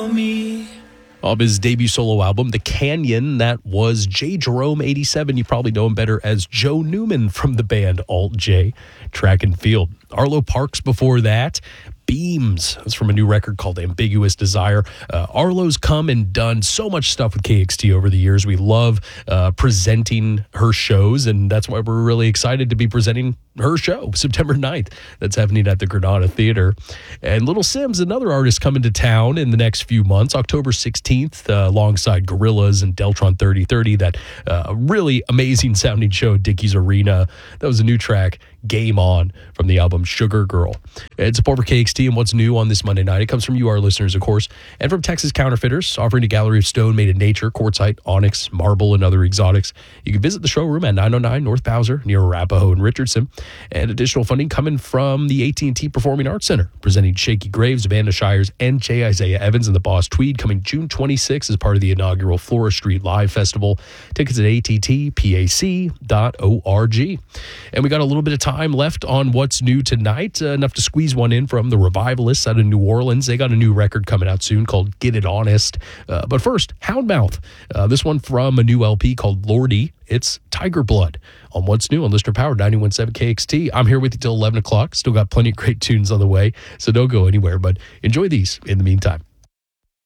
know me. Of his debut solo album, The Canyon, that was J. Jerome 87. You probably know him better as Joe Newman from the band Alt J, Track and Field. Arlo Parks before that. Beams. That's from a new record called Ambiguous Desire. Arlo's come and done so much stuff with KXT over the years. We love presenting her shows, and that's why we're really excited to be presenting her show September 9th. That's happening at the Granada Theater. And Little Sims, another artist coming to town in the next few months, October 16th, alongside Gorillaz and Deltron 3030. That really amazing sounding show at Dickies Arena. That was a new track, Game On, from the album Sugar Girl. It's support for KXT and what's new on this Monday night. It comes from you, our listeners, of course, and from Texas Counterfeiters, offering a gallery of stone made in nature, quartzite, onyx, marble, and other exotics. You can visit the showroom at 909 North Bowser near Arapahoe and Richardson. And additional funding coming from the AT&T Performing Arts Center, presenting Shaky Graves, Amanda Shires, and J. Isaiah Evans and the Boss Tweed, coming June 26th as part of the inaugural Flora Street Live Festival. Tickets at attpac.org. And we got a little bit of time left on what's new tonight, enough to squeeze one in from the Revivalists out of New Orleans. They got a new record coming out soon called Get It Honest. But first, Houndmouth. This one from a new LP called Lordy. It's Tiger Blood on What's New on Listener Power 91.7 KXT. I'm here with you till 11 o'clock. Still got plenty of great tunes on the way, so don't go anywhere, but enjoy these in the meantime.